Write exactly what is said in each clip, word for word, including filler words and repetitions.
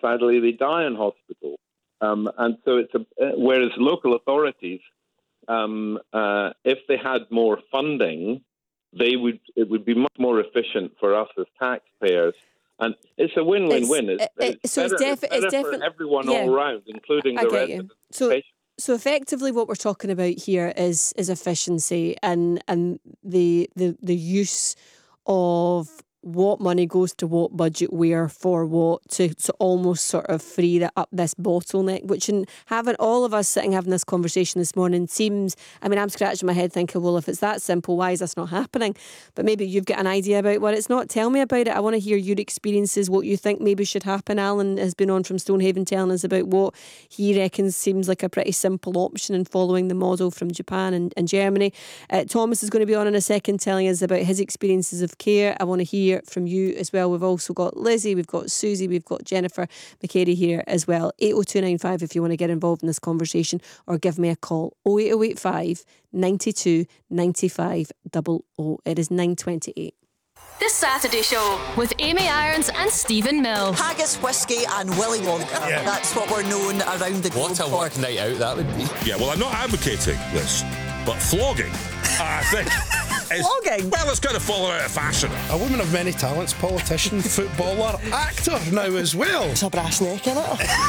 sadly, they die in hospital. Um, and so it's a, uh, whereas local authorities, um, uh, if they had more funding, they would it would be much more efficient for us as taxpayers. And it's a win-win-win. It's, it, it's so better, it's, def- it's better it's definitely for everyone yeah, all round, including I the get residents. you. So, so effectively, what we're talking about here is is efficiency and and the the the use of what money goes to what budget where for what to, to almost sort of free that up this bottleneck, which in having all of us sitting having this conversation this morning seems, I mean, I'm scratching my head thinking, well, if it's that simple, why is this not happening? But maybe you've got an idea about what it's not. Tell me about it. I want to hear your experiences, what you think maybe should happen. Alan has been on from Stonehaven telling us about what he reckons seems like a pretty simple option in following the model from Japan and, and Germany. Uh, Thomas is going to be on in a second telling us about his experiences of care. I want to hear from you as well. We've also got Lizzie, we've got Susie, we've got Jennifer McCary here as well. eight oh two nine five if you want to get involved in this conversation, or give me a call oh eight oh eight five, nine two, nine five double oh. It is nine twenty-eight. The Saturday Show with Amy Irons and Stephen Mills. Haggis, whiskey and Willy Wonka. Yeah. That's what we're known around the globe What a for. work night out that would be. Yeah, well, I'm not advocating this, but flogging, I think... Is, Flogging? Well, it's kind of fallen out of fashion. A woman of many talents, politician, footballer, actor now as well. It's a brass neck in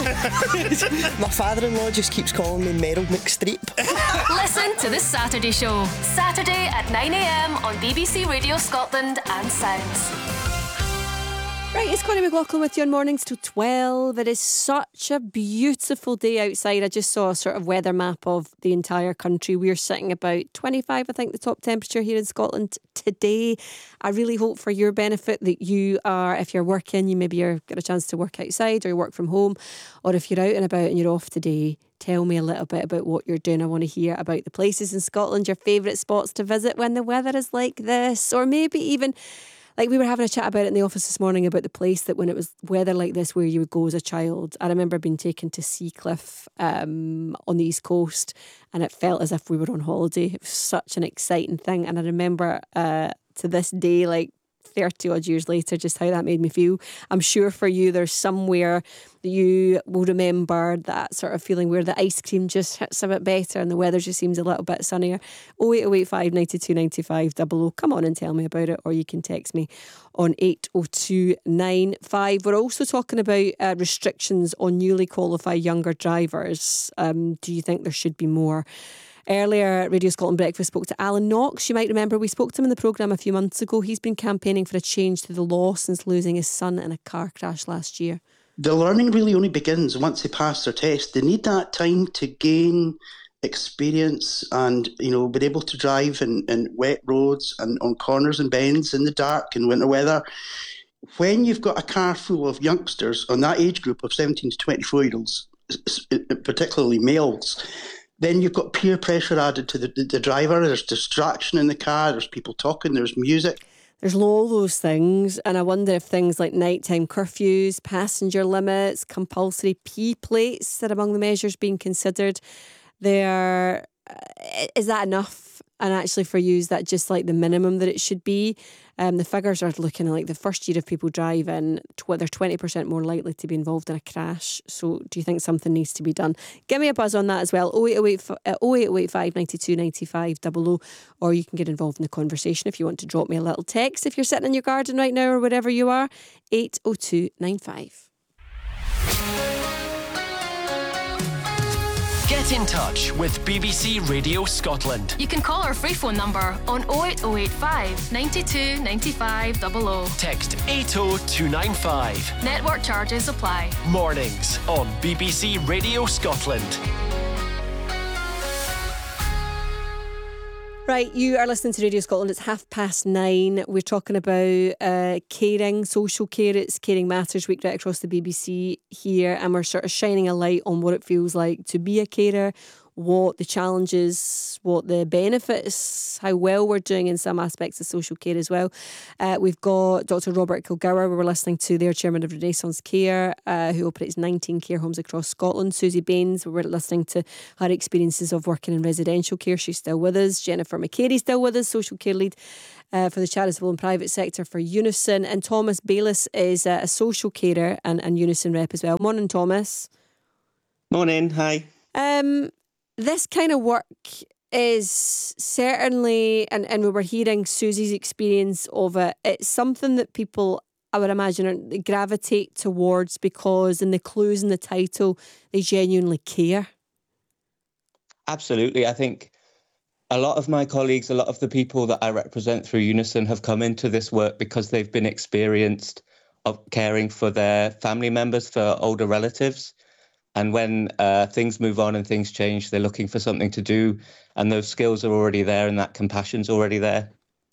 it. My father-in-law just keeps calling me Meryl McStreep. Listen to The Saturday Show, Saturday at nine a.m. on B B C Radio Scotland and Sounds. Right, it's Connie McLaughlin with you on Mornings till twelve. It is such a beautiful day outside. I just saw a sort of weather map of the entire country. We're sitting about twenty-five, I think, the top temperature here in Scotland today. I really hope for your benefit that you are, if you're working, you maybe you're got a chance to work outside or you work from home, or if you're out and about and you're off today, tell me a little bit about what you're doing. I want to hear about the places in Scotland, your favourite spots to visit when the weather is like this, or maybe even... Like we were having a chat about it in the office this morning about the place that when it was weather like this where you would go as a child. I remember being taken to Seacliff um, on the East Coast, and it felt as if we were on holiday. It was such an exciting thing. And I remember uh, to this day, like thirty odd years later, just how that made me feel. I'm sure for you there's somewhere that you will remember that sort of feeling where the ice cream just hits a bit better and the weather just seems a little bit sunnier. oh eight oh eight five, nine two, nine five double oh. Come on and tell me about it, or you can text me on eight oh two nine five. We're also talking about uh, restrictions on newly qualified younger drivers. Um, do you think there should be more? Earlier, Radio Scotland Breakfast spoke to Alan Knox. You might remember we spoke to him in the programme a few months ago. He's been campaigning for a change to the law since losing his son in a car crash last year. The learning really only begins once they pass their test. They need that time to gain experience and, you know, be able to drive in, in wet roads and on corners and bends in the dark in winter weather. When you've got a car full of youngsters on that age group of seventeen to twenty-four-year-olds, particularly males, then you've got peer pressure added to the, the, the driver. There's distraction in the car. There's people talking. There's music. There's all those things. And I wonder if things like nighttime curfews, passenger limits, compulsory P plates are among the measures being considered. There, uh, is that enough? And actually for you, is that just like the minimum that it should be? Um, the figures are looking at like the first year of people driving, tw- they're twenty percent more likely to be involved in a crash. So do you think something needs to be done? Give me a buzz on that as well. oh eight oh eight five, nine two, nine five double oh. Or you can get involved in the conversation if you want to drop me a little text. If you're sitting in your garden right now or wherever you are, eight oh two nine five. Get in touch with B B C Radio Scotland. You can call our free phone number on oh eight oh eight five, nine two, nine five double oh. Text eight oh two nine five. Network charges apply. Mornings on B B C Radio Scotland. Right, you are listening to Radio Scotland. It's half past nine. We're talking about uh, caring, social care. It's Caring Matters Week right across the B B C here, and we're sort of shining a light on what it feels like to be a carer, what the challenges, what the benefits, how well we're doing in some aspects of social care as well. Uh, we've got Doctor Robert Kilgour, we were listening to their chairman of Renaissance Care, uh, who operates nineteen care homes across Scotland. Susie Baines, we were listening to her experiences of working in residential care. She's still with us. Jennifer McCary still with us, social care lead uh, for the charitable and private sector for Unison. And Thomas Bayliss is uh, a social carer and, and Unison rep as well. Morning, Thomas. Morning, hi. Um, this kind of work is certainly, and, and we were hearing Susie's experience of it, it's something that people, I would imagine, gravitate towards because in the clues in the title, they genuinely care. Absolutely. I think a lot of my colleagues, a lot of the people that I represent through Unison have come into this work because they've been experienced of caring for their family members, for older relatives. And when uh, things move on and things change, they're looking for something to do. And those skills are already there and that compassion's already there.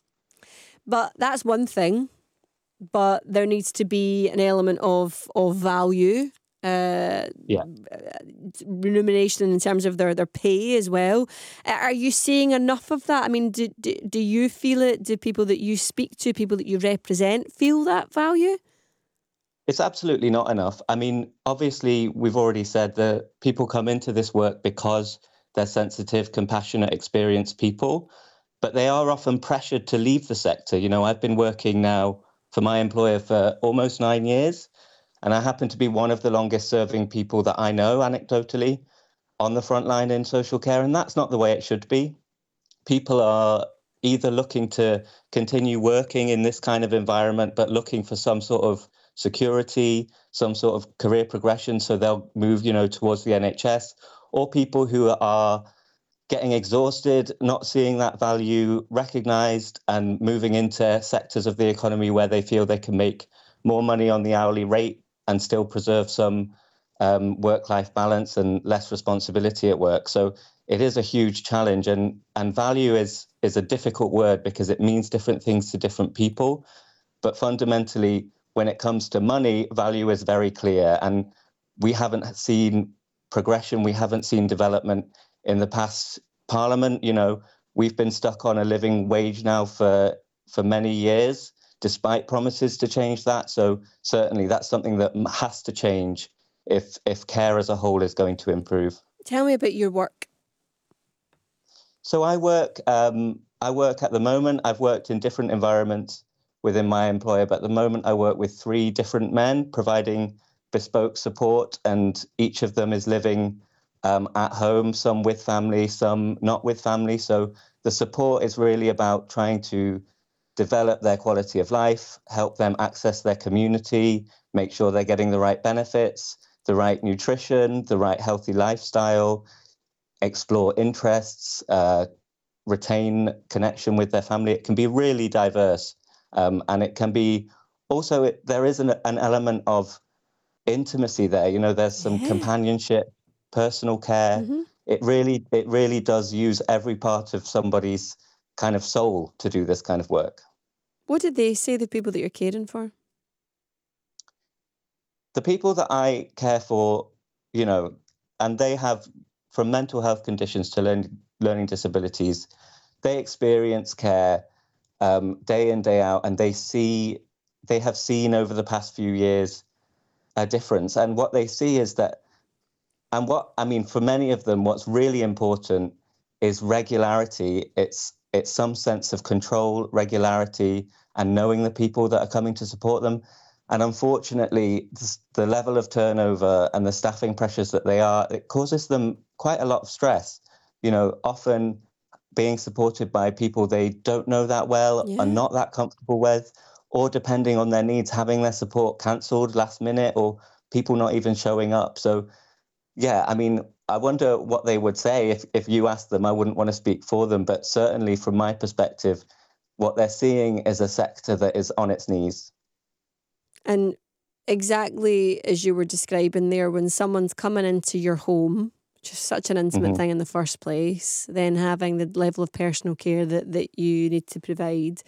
But that's one thing. But there needs to be an element of, of value, uh, yeah. remuneration in terms of their, their pay as well. Are you seeing enough of that? I mean, do, do, do you feel it? Do people that you speak to, people that you represent, feel that value? It's absolutely not enough. I mean, obviously, we've already said that people come into this work because they're sensitive, compassionate, experienced people, but they are often pressured to leave the sector. You know, I've been working now for my employer for almost nine years, and I happen to be one of the longest serving people that I know, anecdotally, on the front line in social care, and that's not the way it should be. People are either looking to continue working in this kind of environment, but looking for some sort of security, some sort of career progression, so they'll move, you know, towards the N H S, or people who are getting exhausted, not seeing that value recognised, and moving into sectors of the economy where they feel they can make more money on the hourly rate and still preserve some um, work-life balance and less responsibility at work. So it is a huge challenge, and and value is is a difficult word because it means different things to different people, but fundamentally, when it comes to money, value is very clear, and we haven't seen progression, we haven't seen development in the past Parliament. You know, we've been stuck on a living wage now for for many years, despite promises to change that. So certainly that's something that has to change if if care as a whole is going to improve. Tell me about your work. So I work, um, I work at the moment, I've worked in different environments within my employer, but at the moment I work with three different men providing bespoke support, and each of them is living um, at home, some with family, some not with family. So the support is really about trying to develop their quality of life, help them access their community, make sure they're getting the right benefits, the right nutrition, the right healthy lifestyle, explore interests, uh, retain connection with their family. It can be really diverse. Um, and it can be also, it, there is an, an element of intimacy there. You know, there's some yeah. companionship, personal care. Mm-hmm. It really, it really does use every part of somebody's kind of soul to do this kind of work. What did they say, the people that you're caring for? The people that I care for, you know, and they have, from mental health conditions to learn, learning disabilities, they experience care Um, day in, day out, and they see, they have seen over the past few years a difference. And what they see is that, and what, I mean, for many of them, what's really important is regularity. It's, it's some sense of control, regularity, and knowing the people that are coming to support them. And unfortunately, the level of turnover and the staffing pressures that they are, it causes them quite a lot of stress. You know, often being supported by people they don't know that well, yeah. are not that comfortable with, or depending on their needs, having their support cancelled last minute, or people not even showing up. So, yeah, I mean, I wonder what they would say if, if you asked them. I wouldn't want to speak for them, but certainly from my perspective, what they're seeing is a sector that is on its knees. And exactly as you were describing there, when someone's coming into your home, just such an intimate mm-hmm. thing in the first place, then having the level of personal care that, that you need to provide,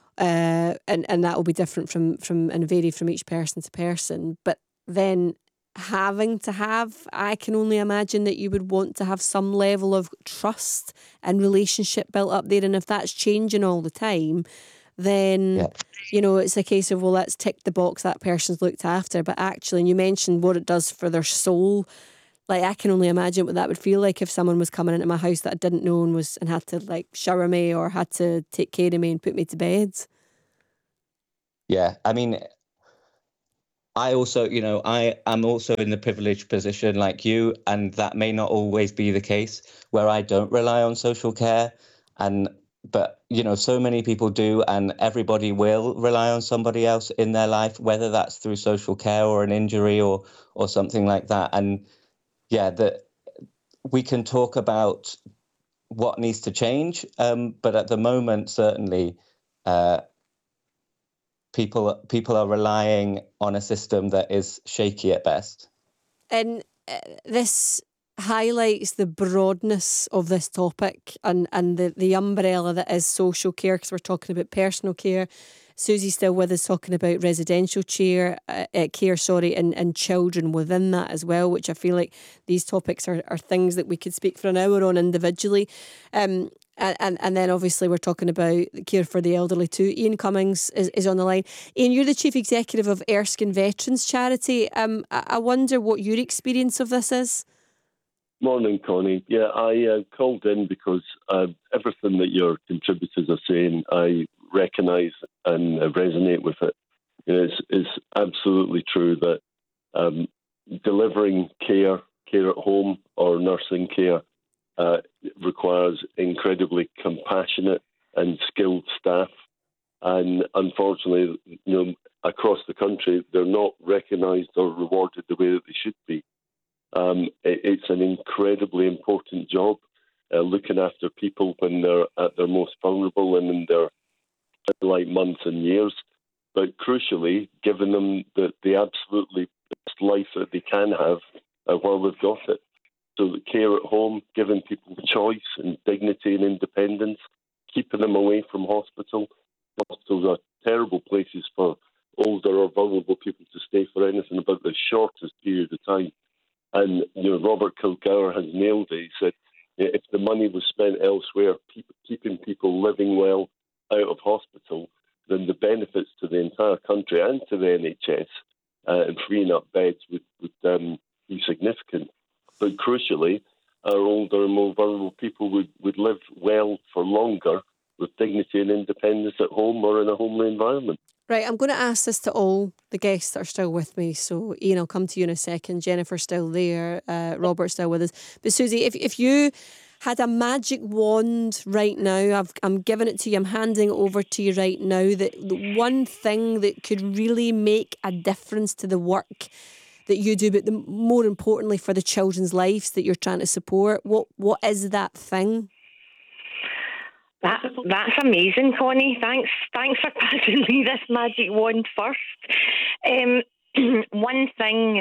uh, and, and that will be different from, from and vary from each person to person. But then having to have. I can only imagine that you would want to have some level of trust and relationship built up there. And if that's changing all the time, then, yeah. you know, it's a case of, well, let's tick the box, that person's looked after. But actually, and you mentioned what it does for their soul. Like, I can only imagine what that would feel like if someone was coming into my house that I didn't know and was and had to like shower me or had to take care of me and put me to bed. Yeah, I mean, I also, you know, I am also in the privileged position like you, and that may not always be the case where I don't rely on social care. And but, you know, so many people do, and everybody will rely on somebody else in their life, whether that's through social care or an injury or or something like that. And yeah, that we can talk about what needs to change, um, but at the moment, certainly, uh, people people are relying on a system that is shaky at best. And uh, this highlights the broadness of this topic and, and the, the umbrella that is social care, because we're talking about personal care. Susie's still with us talking about residential care, uh, uh, care, sorry, and, and children within that as well, which I feel like these topics are, are things that we could speak for an hour on individually. Um, and, and, and then obviously we're talking about care for the elderly too. Ian Cummings is, is on the line. Ian, you're the Chief Executive of Erskine Veterans Charity. Um, I, I wonder what your experience of this is. Morning, Connie. Yeah, I uh, called in because uh, everything that your contributors are saying, I recognise and uh, resonate with it. You know, it's, it's absolutely true that um, delivering care, care at home or nursing care uh, requires incredibly compassionate and skilled staff. And unfortunately, you know, across the country, they're not recognised or rewarded the way that they should be. Um, it, it's an incredibly important job, uh, looking after people when they're at their most vulnerable and in their like months and years, but crucially, giving them the, the absolutely best life that they can have uh, while they've got it. So the care at home, giving people choice and dignity and independence, keeping them away from hospital. Hospitals are terrible places for older or vulnerable people to stay for anything about the shortest period of time. And you know, Robert Kilgour has nailed it. He said, if the money was spent elsewhere, people, keeping people living well out of hospital, then the benefits to the entire country and to the N H S uh, and freeing up beds would, would um, be significant. But crucially, our older and more vulnerable people would, would live well for longer with dignity and independence at home or in a homely environment. Right, I'm going to ask this to all the guests that are still with me. So, Ian, I'll come to you in a second. Jennifer's still there. Uh, Robert's still with us. But, Susie, if, if you had a magic wand right now, I've, I'm giving it to you, I'm handing it over to you right now, that the one thing that could really make a difference to the work that you do, but the, more importantly for the children's lives that you're trying to support, what what is that thing? That that's amazing, Connie. Thanks, thanks for passing me this magic wand first. Um, one thing,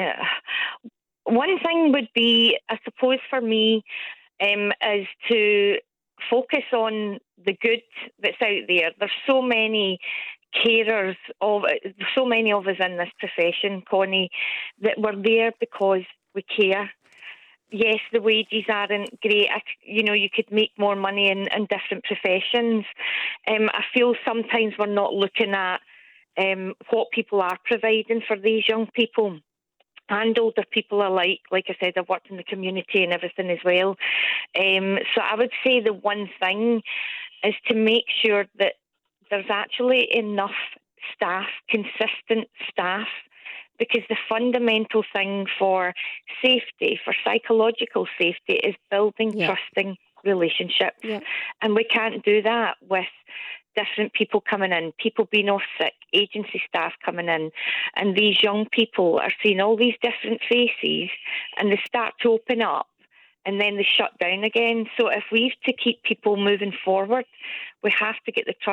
one thing would be, I suppose, for me, um, is to focus on the good that's out there. There's so many carers of, so many of us in this profession, Connie, that we're there because we care. Yes, the wages aren't great. I, you know, you could make more money in, in different professions. Um, I feel sometimes we're not looking at um, what people are providing for these young people and older people alike. Like I said, I've worked in the community and everything as well. Um, so I would say the one thing is to make sure that there's actually enough staff, consistent staff, because the fundamental thing for safety, for psychological safety, is building yeah. trusting relationships. Yeah. And we can't do that with different people coming in, people being off sick, agency staff coming in. And these young people are seeing all these different faces and they start to open up and then they shut down again. So if we've to keep people moving forward, we have to get the trust